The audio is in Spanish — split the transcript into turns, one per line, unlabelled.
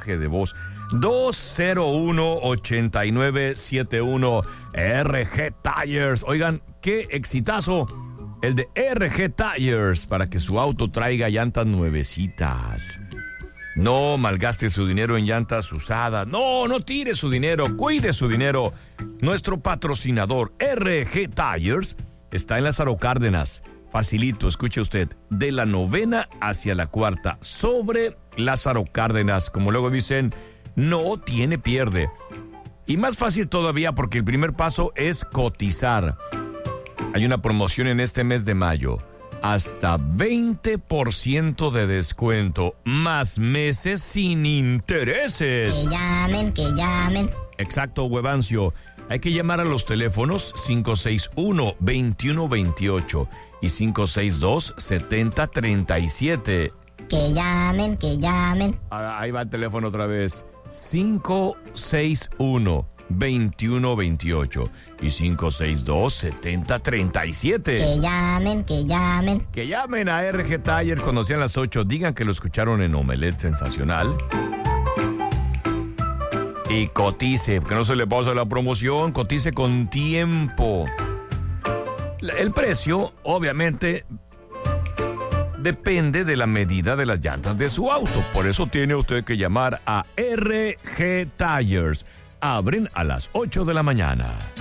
mensaje de voz. 201-8971 RG Tires. Oigan, qué exitazo el de RG Tires para que su auto traiga llantas nuevecitas. No malgaste su dinero en llantas usadas. No tire su dinero, cuide su dinero. Nuestro patrocinador RG Tires está en Lázaro Cárdenas. Facilito, escuche usted, de la 9ª hacia la 4ª, sobre Lázaro Cárdenas. Como luego dicen, no tiene pierde. Y más fácil todavía porque el primer paso es cotizar. Hay una promoción en este mes de mayo. Hasta 20% de descuento, más meses sin intereses.
Que llamen.
Exacto, Huevancio. Hay que llamar a los teléfonos 561-2128 y 562-7037.
Que llamen.
Ahí va el teléfono otra vez. 561-2128 y 562-7037.
Que llamen.
Que llamen a RG Tires cuando sean las 8. Digan que lo escucharon en Omelette Sensacional. Y cotice, que no se le pase la promoción, cotice con tiempo. El precio, obviamente, depende de la medida de las llantas de su auto. Por eso tiene usted que llamar a RG Tires. Abren a las 8 de la mañana.